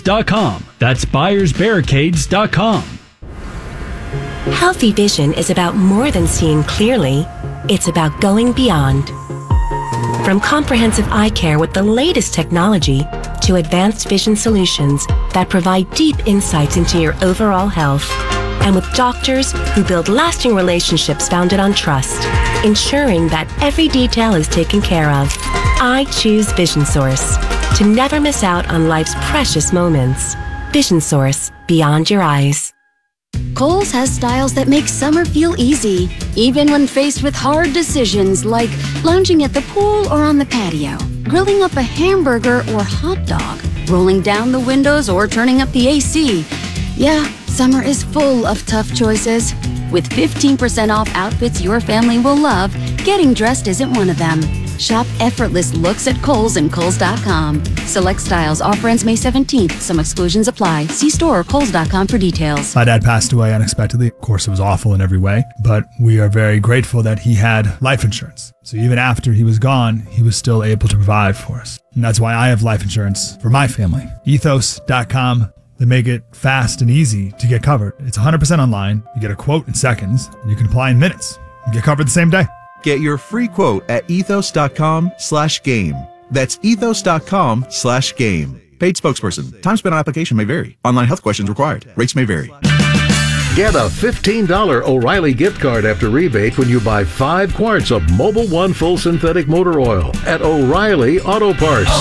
BuyersBarricades.com. That's BuyersBarricades.com. Healthy vision is about more than seeing clearly. It's about going beyond. From comprehensive eye care with the latest technology to advanced vision solutions that provide deep insights into your overall health. And with doctors who build lasting relationships founded on trust, ensuring that every detail is taken care of. I choose Vision Source to never miss out on life's precious moments. Vision Source, beyond your eyes. Kohl's has styles that make summer feel easy, even when faced with hard decisions like lounging at the pool or on the patio, grilling up a hamburger or hot dog, rolling down the windows or turning up the AC. Yeah, summer is full of tough choices. With 15% off outfits your family will love, getting dressed isn't one of them. Shop effortless looks at Kohl's and Kohl's.com. Select styles. Offer ends May 17th. Some exclusions apply. See store or Kohl's.com for details. My dad passed away unexpectedly. Of course, it was awful in every way, but we are very grateful that he had life insurance. So even after he was gone, he was still able to provide for us. And that's why I have life insurance for my family. Ethos.com. They make it fast and easy to get covered. It's 100% online. You get a quote in seconds, and you can apply in minutes. You get covered the same day. Get your free quote at ethos.com/game. That's ethos.com/game. Paid spokesperson. Time spent on application may vary. Online health questions required. Rates may vary. Get a $15 O'Reilly gift card after rebate when you buy 5 quarts of Mobil 1 full synthetic motor oil at O'Reilly Auto Parts.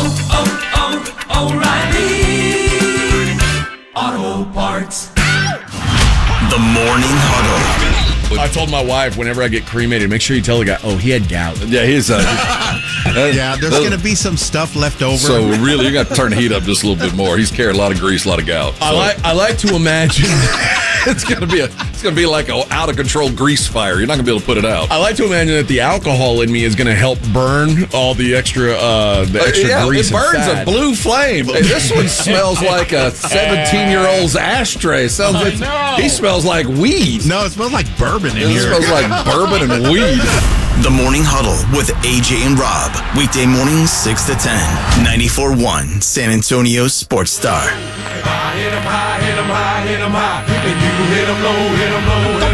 O'Reilly Auto Parts. The Morning Huddle. I told my wife whenever I get cremated, make sure you tell the guy, oh, he had gout. Yeah, he's yeah, there's going to be some stuff left over. So really, you got to turn the heat up just a little bit more. He's carried a lot of grease, a lot of gout. So. I like to imagine it's going to be like an out of control grease fire. You're not going to be able to put it out. I like to imagine that the alcohol in me is going to help burn all the extra grease. It burns a blue flame. Hey, this one smells like a 17-year-old's ashtray. He smells like weed. No, it smells like bourbon in here. It smells like bourbon and weed. The Morning Huddle with AJ and Rob. Weekday mornings 6 to 10. 94.1 San Antonio Sports Star. Hit 'em high, hit 'em high, hit 'em high, hit 'em high. And you hit 'em low, hit 'em low, hit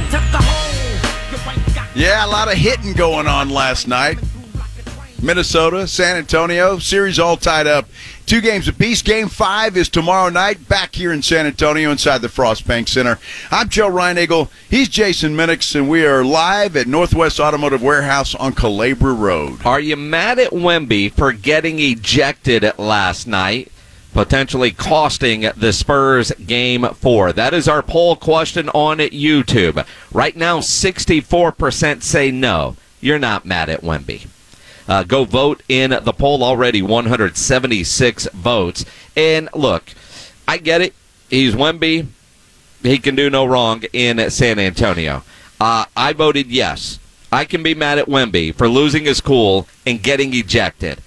'em low. Yeah, a lot of hitting going on last night. Minnesota, San Antonio, series all tied up. 2 games apiece. Game 5 is tomorrow night back here in San Antonio inside the Frost Bank Center. I'm Joe Reinagle. He's Jason Minix, and we are live at Northwest Automotive Warehouse on Calabria Road. Are you mad at Wemby for getting ejected last night, potentially costing the Spurs Game 4? That is our poll question on YouTube. Right now, 64% say no. You're not mad at Wemby. Go vote in the poll already, 176 votes. And look, I get it. He's Wemby. He can do no wrong in San Antonio. I voted yes. I can be mad at Wemby for losing his cool and getting ejected.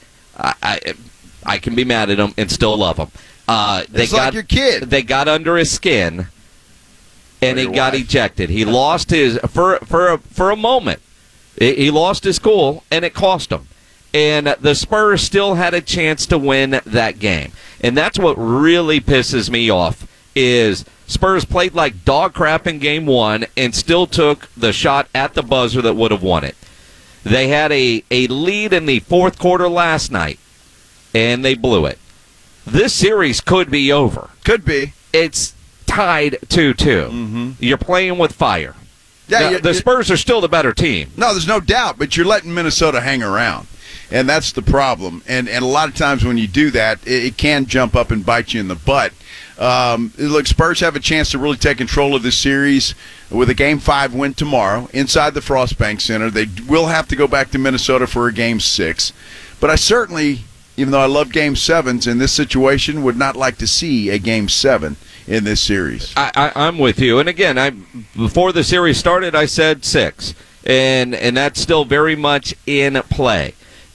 I can be mad at him and still love him. It's like your kid. They got under his skin, and he got ejected. He lost his for a moment. He lost his cool, and it cost him. And the Spurs still had a chance to win that game. And that's what really pisses me off is Spurs played like dog crap in Game 1 and still took the shot at the buzzer that would have won it. They had a lead in the fourth quarter last night, and they blew it. This series could be over. Could be. It's tied 2-2. Mm-hmm. You're playing with fire. Yeah, now, the Spurs are still the better team. No, there's no doubt, but you're letting Minnesota hang around, and that's the problem. And a lot of times when you do that, it can jump up and bite you in the butt. Look, Spurs have a chance to really take control of this series with a Game 5 win tomorrow inside the Frost Bank Center. They will have to go back to Minnesota for a Game 6. But I certainly, even though I love Game 7s in this situation, would not like to see a Game 7 in this series. I'm with you. And again, before the series started, I said 6. And that's still very much in play.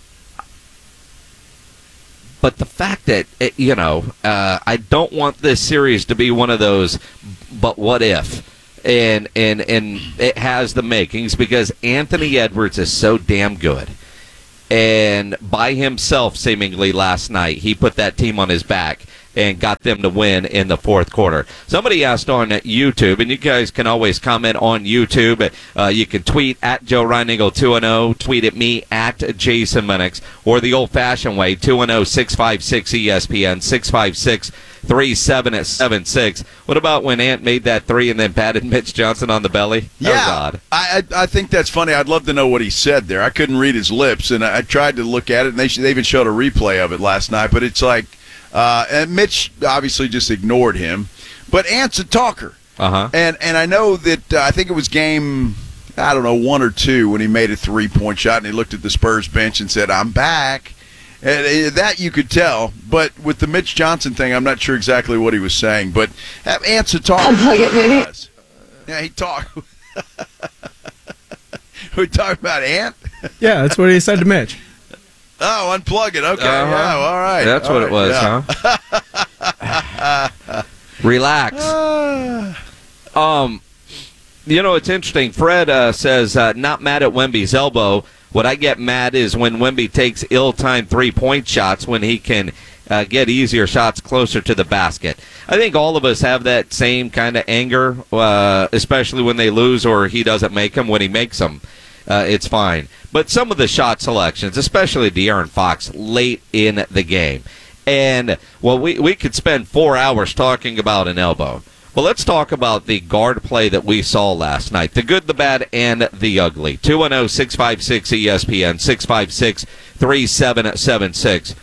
But the fact that, I don't want this series to be one of those, but what if? And it has the makings because Anthony Edwards is so damn good. And by himself, seemingly last night, he put that team on his back. and got them to win in the fourth quarter. Somebody asked on YouTube, and you guys can always comment on YouTube. You can tweet at Joe Reinigle 210, tweet at me at Jason Minix, or the old-fashioned way, 210-656-ESPN, 656-3776. What about when Ant made that three and then patted Mitch Johnson on the belly? Yeah, oh, God. I think that's funny. I'd love to know what he said there. I couldn't read his lips, and I tried to look at it, and they even showed a replay of it last night. But it's like, and Mitch obviously just ignored him. But Ant's a talker. Uh-huh. And I know that I think it was game, I don't know, 1 or 2 when he made a three-point shot, and he looked at the Spurs bench and said, "I'm back." And that you could tell. But with the Mitch Johnson thing, I'm not sure exactly what he was saying. But Ant's a talker. Yeah, he talked. We talking about Ant? Yeah, that's what he said to Mitch. Oh, unplug it. Okay, Uh-huh. yeah, all right. That's all what right, it was, yeah. huh? Relax. It's interesting. Fred says, not mad at Wemby's elbow. What I get mad is when Wemby takes ill-timed three-point shots when he can get easier shots closer to the basket. I think all of us have that same kind of anger, especially when they lose or he doesn't make them. When he makes them, it's fine. But some of the shot selections, especially De'Aaron Fox, late in the game. And, well, we could spend 4 hours talking about an elbow. Well, let's talk about the guard play that we saw last night. The good, the bad, and the ugly. 210-656-ESPN, 656-3776.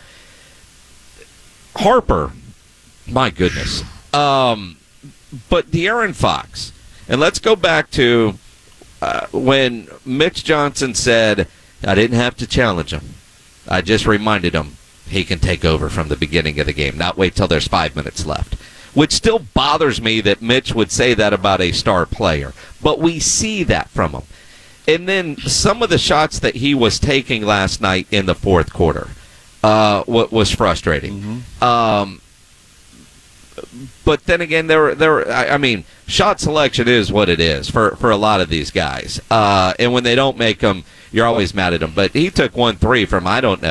Harper, my goodness. But De'Aaron Fox, and let's go back to when Mitch Johnson said, I didn't have to challenge him. I just reminded him he can take over from the beginning of the game, not wait till there's 5 minutes left. Which still bothers me that Mitch would say that about a star player. But we see that from him. And then some of the shots that he was taking last night in the fourth quarter was frustrating. Mm-hmm. But then again, shot selection is what it is for a lot of these guys. And when they don't make them, you're always mad at them. But he took 1-3 from,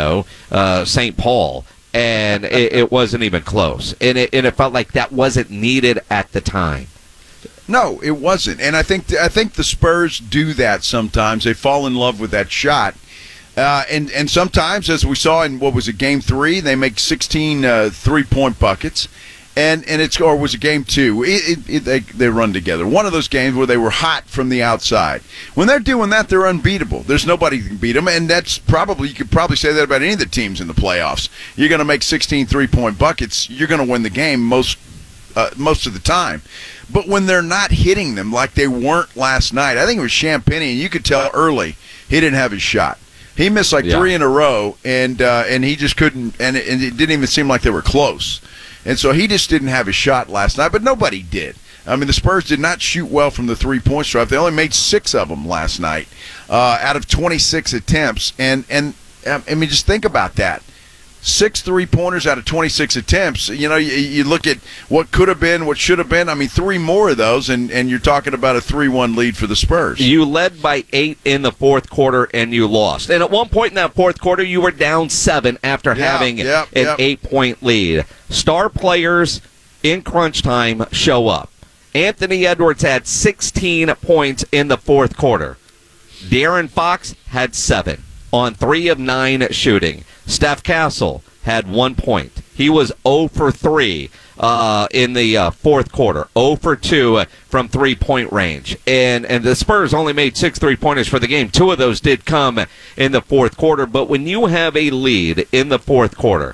St. Paul. And it wasn't even close. And it felt like that wasn't needed at the time. No, it wasn't. And I think the Spurs do that sometimes. They fall in love with that shot. And sometimes, as we saw in, game 3, they make 16 three-point buckets. Or was it game 2? They run together. One of those games where they were hot from the outside. When they're doing that, they're unbeatable. There's nobody who can beat them, and you could probably say that about any of the teams in the playoffs. You're going to make 16 three-point buckets, you're going to win the game most of the time. But when they're not hitting them like they weren't last night, I think it was Champagnie, and you could tell early he didn't have his shot. He missed 3 in a row, and he just couldn't, and it didn't even seem like they were close. And so he just didn't have a shot last night, but nobody did. I mean, the Spurs did not shoot well from the three-point stripe. They only made 6 of them last night out of 26 attempts. And just think about that. 6 three-pointers out of 26 attempts. You look at what could have been, what should have been. 3 more of those, and you're talking about a 3-1 lead for the Spurs. You led by 8 in the fourth quarter, and you lost. And at one point in that fourth quarter, you were down 7 after having an 8-point lead. Star players in crunch time show up. Anthony Edwards had 16 points in the fourth quarter. De'Aaron Fox had 7 on 3 of 9 shooting. Steph Castle had 1 point. He was 0 for 3 in the fourth quarter. 0 for 2 from three-point range. And the Spurs only made 6 three-pointers for the game. 2 of those did come in the fourth quarter. But when you have a lead in the fourth quarter,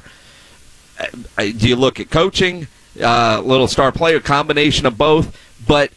do you look at coaching, little star player, combination of both? But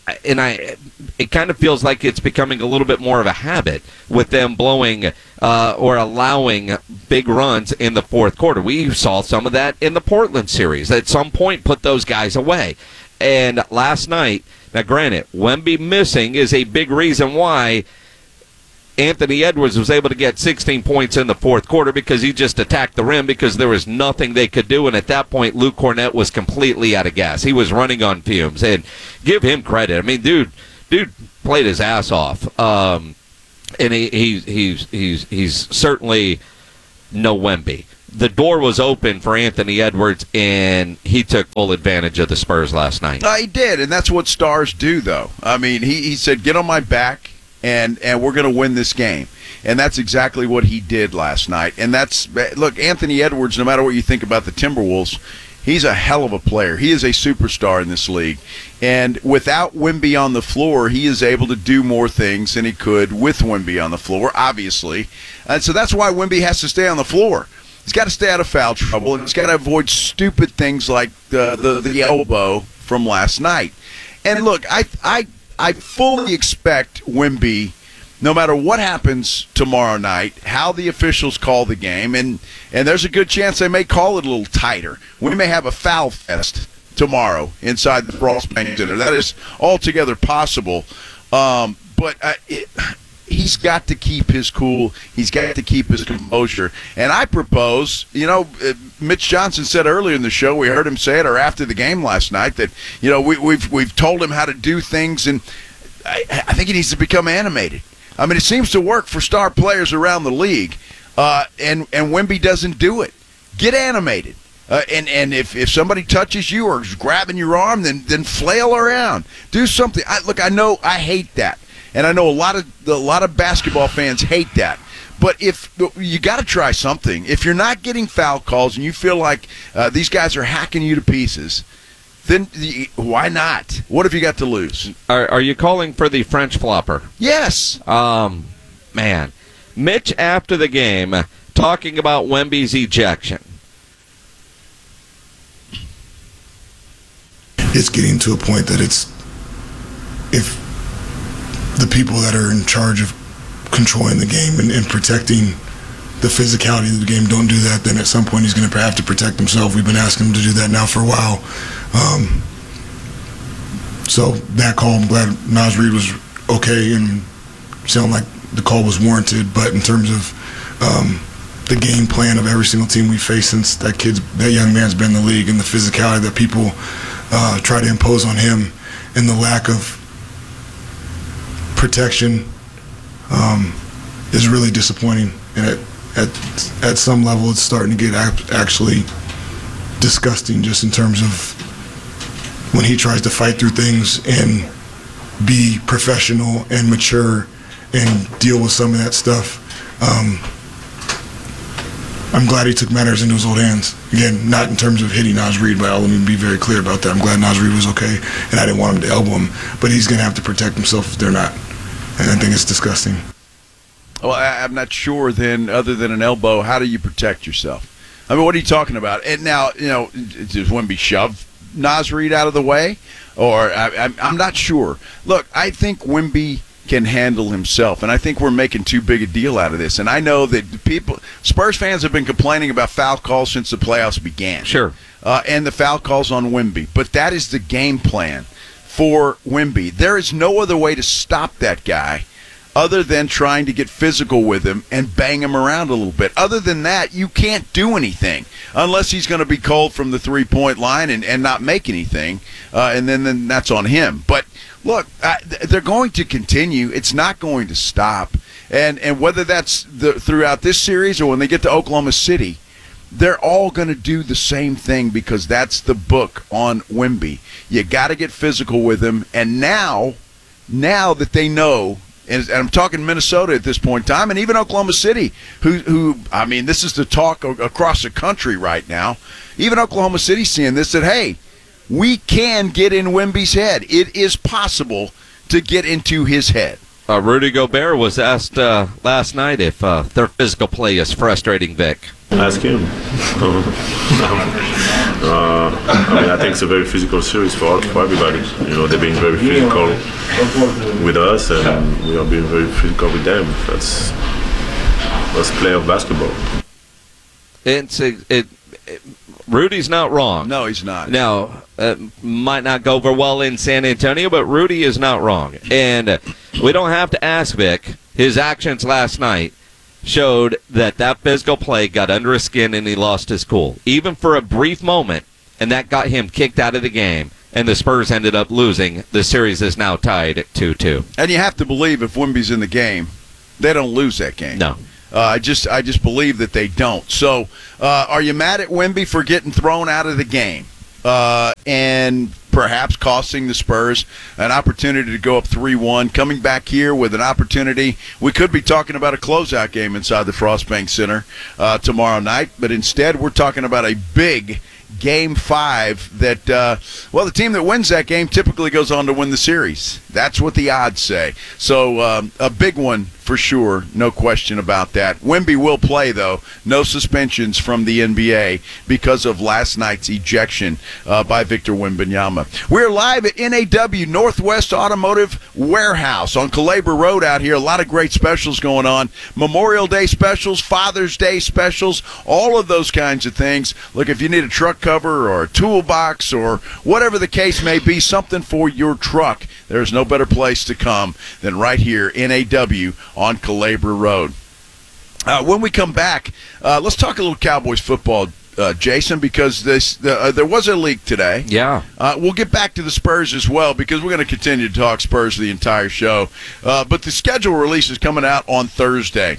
it kind of feels like it's becoming a little bit more of a habit with them blowing or allowing big runs in the fourth quarter. We saw some of that in the Portland series. At some point, put those guys away. And last night, now granted, Wemby missing is a big reason why Anthony Edwards was able to get 16 points in the fourth quarter because he just attacked the rim because there was nothing they could do. And at that point, Luke Cornett was completely out of gas. He was running on fumes. And give him credit. Dude played his ass off. And he's certainly no Wemby. the door was open for Anthony Edwards, and he took full advantage of the Spurs last night. He did, and that's what stars do, though. I mean, he said, get on my back, and we're going to win this game. And that's exactly what he did last night. And look, Anthony Edwards, no matter what you think about the Timberwolves, he's a hell of a player. He is a superstar in this league. And without Wemby on the floor, he is able to do more things than he could with Wemby on the floor, obviously. And so that's why Wemby has to stay on the floor. He's got to stay out of foul trouble, and he's got to avoid stupid things like the elbow from last night. And look, I fully expect Wemby, no matter what happens tomorrow night, how the officials call the game, and there's a good chance they may call it a little tighter. We may have a foul fest tomorrow inside the Frost Bank Center. That is altogether possible. But he's got to keep his cool. He's got to keep his composure. And I propose, Mitch Johnson said earlier in the show, we heard him say it, or after the game last night, that we've told him how to do things, and I think he needs to become animated. I mean, it seems to work for star players around the league, and Wemby doesn't do it. Get animated. And if somebody touches you or is grabbing your arm, then flail around. Do something. I know I hate that. And I know a lot of basketball fans hate that. But if you got to try something. If you're not getting foul calls and you feel like these guys are hacking you to pieces, then why not? What have you got to lose? Are you calling for the French flopper? Yes. Man. Mitch, after the game, talking about Wemby's ejection. It's getting to a point that if the people that are in charge of controlling the game and protecting the physicality of the game don't do that, then at some point he's going to have to protect himself. We've been asking him to do that now for a while. So that call, I'm glad Naz Reid was okay and sounded like the call was warranted. But in terms of the game plan of every single team we faced since that young man's been in the league, and the physicality that people try to impose on him, and the lack of protection is really disappointing. And at some level, it's starting to get actually disgusting, just in terms of when he tries to fight through things and be professional and mature and deal with some of that stuff. I'm glad he took matters into his own hands. Again, not in terms of hitting Naz Reid, but let me be very clear about that. I'm glad Naz Reid was okay, and I didn't want him to elbow him, but he's going to have to protect himself if they're not. And I think it's disgusting. Well, I'm not sure then, other than an elbow, how do you protect yourself? I mean, what are you talking about? And now, does Wemby shove Naz Reid out of the way? Or I'm not sure. Look, I think Wemby can handle himself, and I think we're making too big a deal out of this. And I know that Spurs fans have been complaining about foul calls since the playoffs began. Sure. And the foul calls on Wemby. But that is the game plan for Wemby. There is no other way to stop that guy other than trying to get physical with him and bang him around a little bit. Other than that, you can't do anything unless he's going to be cold from the three-point line and not make anything, and then that's on him. But look, they're going to continue. It's not going to stop. And whether that's throughout this series or when they get to Oklahoma City, they're all going to do the same thing because that's the book on Wemby. You got to get physical with him. And now that they know, and I'm talking Minnesota at this point in time, and even Oklahoma City, who I mean, this is the talk across the country right now. Even Oklahoma City seeing this, that, hey, we can get in Wemby's head. It is possible to get into his head. Rudy Gobert was asked last night if their physical play is frustrating Vic. Ask him. I think it's a very physical series for everybody. They've been very physical with us, and we have been very physical with them. That's play of basketball. Rudy's not wrong. No, he's not. Now, might not go over well in San Antonio, but Rudy is not wrong. And we don't have to ask Vic. His actions last night showed that physical play got under his skin and he lost his cool, even for a brief moment, and that got him kicked out of the game, and the Spurs ended up losing. The series is now tied at 2-2. And you have to believe if Wemby's in the game, they don't lose that game. No. I just believe that they don't. So, are you mad at Wemby for getting thrown out of the game and perhaps costing the Spurs an opportunity to go up 3-1, coming back here with an opportunity? We could be talking about a closeout game inside the Frostbank Center tomorrow night, but instead we're talking about a big Game 5 that, the team that wins that game typically goes on to win the series. That's what the odds say. So a big one for sure, no question about that. Wemby will play, though. No suspensions from the NBA because of last night's ejection by Victor Wembanyama. We're live at NAW, Northwest Automotive Warehouse on Calabria Road out here. A lot of great specials going on. Memorial Day specials, Father's Day specials, all of those kinds of things. Look, if you need a truck cover or a toolbox or whatever the case may be, something for your truck, there's no better place to come than right here, NAW on Calabria Road. When we come back, let's talk a little Cowboys football, Jason, because there was a leak today. Yeah. We'll get back to the Spurs as well because we're going to continue to talk Spurs the entire show. But the schedule release is coming out on Thursday.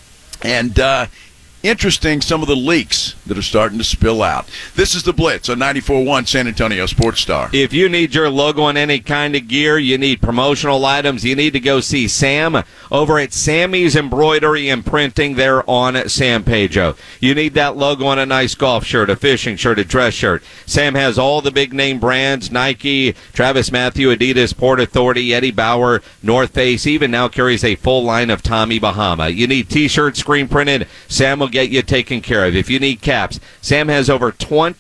And interesting, some of the leaks that are starting to spill out. This is The Blitz on 94.1 San Antonio Sports Star. If you need your logo on any kind of gear, you need promotional items, you need to go see Sam over at Sammy's Embroidery and Printing there on San Pedro. You need that logo on a nice golf shirt, a fishing shirt, a dress shirt. Sam has all the big name brands, Nike, Travis Matthew, Adidas, Port Authority, Eddie Bauer, North Face, even now carries a full line of Tommy Bahama. You need t-shirts, screen printed, Sam will get you taken care of. If you need caps, Sam has over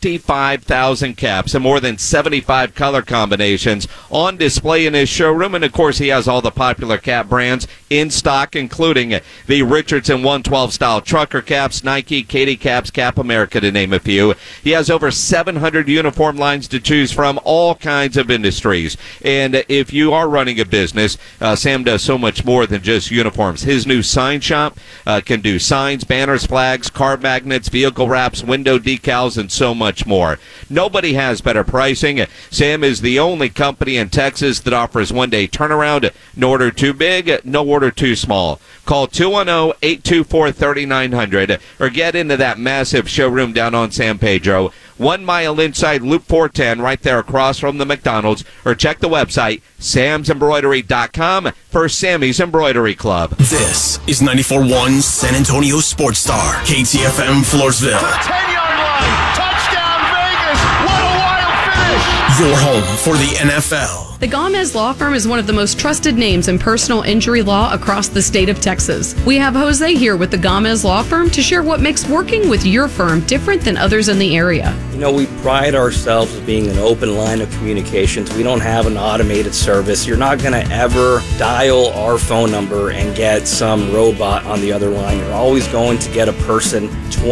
25,000 caps and more than 75 color combinations on display in his showroom. And, of course, he has all the popular cap brands in stock, including the Richardson 112 style trucker caps, Nike, Katie caps, Cap America, to name a few. He has over 700 uniform lines to choose from, all kinds of industries. And if you are running a business, Sam does so much more than just uniforms. His new sign shop can do signs, banners, flags, car magnets, vehicle wraps, window decals, and so much more. Nobody has better pricing. Sam is the only company in Texas that offers one-day turnaround. No order too big, no order too small. Call 210-824-3900 or get into that massive showroom down on San Pedro, 1 mile inside Loop 410, right there across from the McDonald's, or check the website, samsembroidery.com, for Sammy's Embroidery Club. This is 94.1 San Antonio Sports Star, KTFM Floresville. 10-yard line, touchdown Vegas, what a wild finish! Your home for the NFL. The Gomez Law Firm is one of the most trusted names in personal injury law across the state of Texas. We have Jose here with the Gomez Law Firm to share what makes working with your firm different than others in the area. You know, we pride ourselves as being an open line of communications. We don't have an automated service. You're not going to ever dial our phone number and get some robot on the other line. You're always going to get a person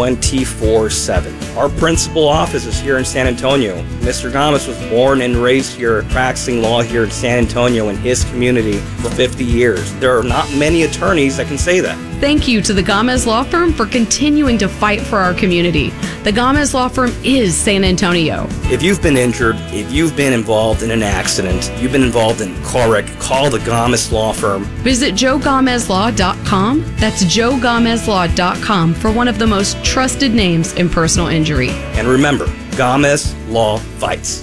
24/7. Our principal office is here in San Antonio. Mr. Gomez was born and raised here, practicing law here in San Antonio in his community for 50 years. There are not many attorneys that can say that. Thank you to the Gomez Law Firm for continuing to fight for our community. The Gomez Law Firm is San Antonio. If you've been injured, if you've been involved in an accident, you've been involved in a car wreck, call the Gomez Law Firm. Visit joegomezlaw.com. That's joegomezlaw.com for one of the most trusted names in personal injury. And remember, Gomez Law fights.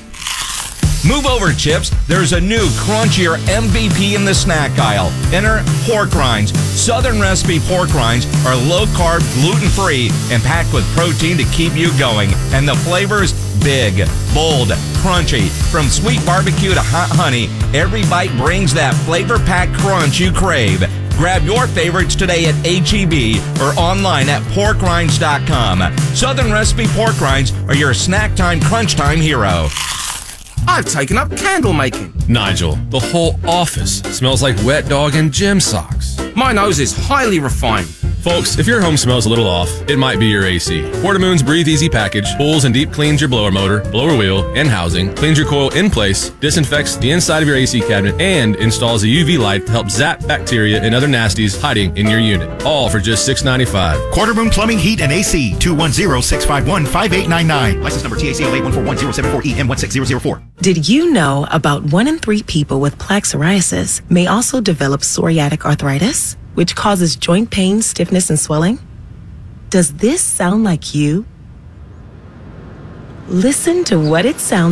Move over, Chips. There's a new crunchier MVP in the snack aisle. Enter pork rinds. Southern recipe pork rinds are low-carb, gluten-free, and packed with protein to keep you going. And the flavors, big, bold, crunchy. From sweet barbecue to hot honey, every bite brings that flavor-packed crunch you crave. Grab your favorites today at H-E-B or online at porkrinds.com. Southern recipe pork rinds are your snack time, crunch time hero. I've taken up candle making. Nigel, the whole office smells like wet dog and gym socks. My nose is highly refined. Folks, if your home smells a little off, it might be your AC. Portamoon's Breathe Easy package pulls and deep cleans your blower motor, blower wheel, and housing, cleans your coil in place, disinfects the inside of your AC cabinet, and installs a UV light to help zap bacteria and other nasties hiding in your unit. All for just $6.95. Quartermoon Plumbing, Heat, and AC, 210-651-5899. License number TACLA 141-074 EM16004. Did you know about 1 in 3 people with plaque psoriasis may also develop psoriatic arthritis? which causes joint pain, stiffness, and swelling? Does this sound like you? Listen to what it sounds